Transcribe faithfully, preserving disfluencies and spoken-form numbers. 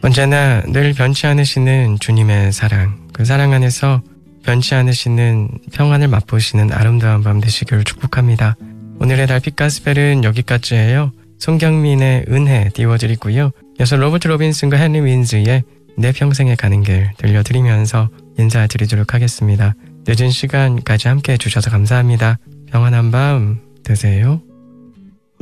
언제나 늘 변치 않으시는 주님의 사랑, 그 사랑 안에서 변치 않으시는 평안을 맛보시는 아름다운 밤 되시길 축복합니다. 오늘의 달빛 가스펠은 여기까지예요. 송경민의 은혜 띄워드리고요. 이어서 로버트 로빈슨과 헨리 윈즈의 내 평생에 가는 길 들려드리면서 인사드리도록 하겠습니다. 늦은 시간까지 함께 해주셔서 감사합니다. 평안한 밤 되세요.